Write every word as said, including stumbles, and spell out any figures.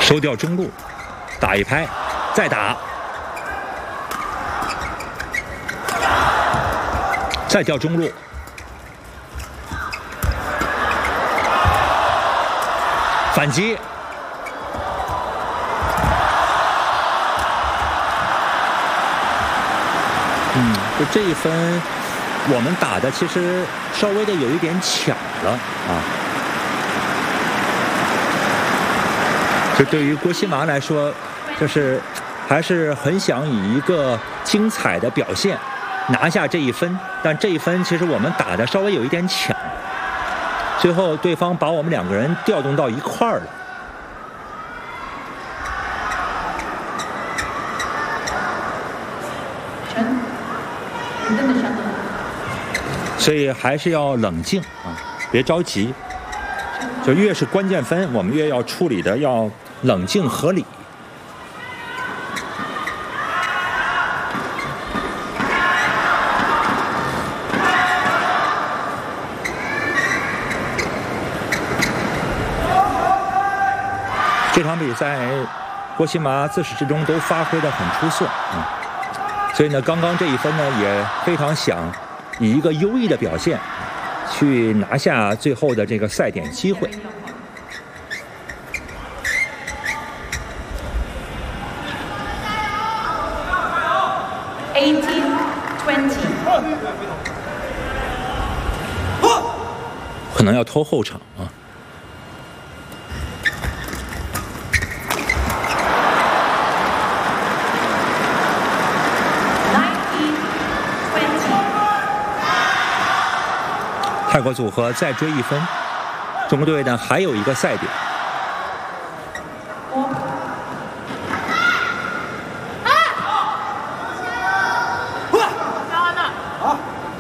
收掉中路，打一拍，再打，再掉中路，反击。嗯，就这一分，我们打的其实稍微的有一点抢了啊。这对于郭西麻来说，就是还是很想以一个精彩的表现拿下这一分，但这一分其实我们打的稍微有一点抢，最后对方把我们两个人调动到一块儿了。所以还是要冷静啊，别着急。就越是关键分，我们越要处理的要冷静合理。这场比赛，郭西麻自始至终都发挥得很出色啊，所以呢，刚刚这一分呢，也非常想以一个优异的表现去拿下最后的这个赛点机会。可能要拖后场啊。泰国组合再追一分，中国队呢还有一个赛点。